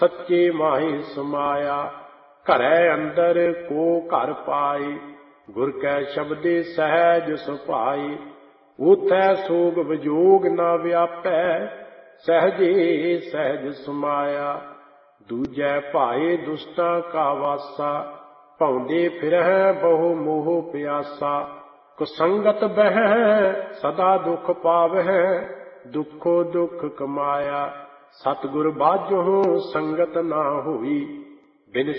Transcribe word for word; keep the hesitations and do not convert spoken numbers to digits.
ਸੱਚੇ ਮਾਹੀ ਸਮਾਇਆ। ਘਰੈ ਅੰਦਰ ਕੋ ਘਰ ਪਾਈ, ਗੁਰ ਕੈ ਸ਼ਬਦੇ ਸਹਿਜ ਸੁਭਾਈ। ਊਥੈ ਸੋਗ ਵਿਜੋਗ ਨਾ ਵਿਆਪੈ, ਸਹਿਜੇ ਸਹਿਜ ਸਮਾਇਆ। ਦੂਜੈ ਭਾਏ ਦੁਸ਼ਟਾਂ ਕਾ ਵਾਸਾ, ਭਾਉਂਦੇ ਫਿਰਹਿ ਬਹੁ ਮੋਹ ਪਿਆਸਾ। ਕੁਸੰਗਤ ਬਹਿ ਸਦਾ ਦੁਖ ਪਾਵਹਿ, ਦੁਖੋ ਦੁਖ ਕਮਾਇਆ। ਸਤਿਗੁਰ ਬਾਝਹੁ ਸੰਗਤ ਨਾ ਹੋਈ, ਬਿਨ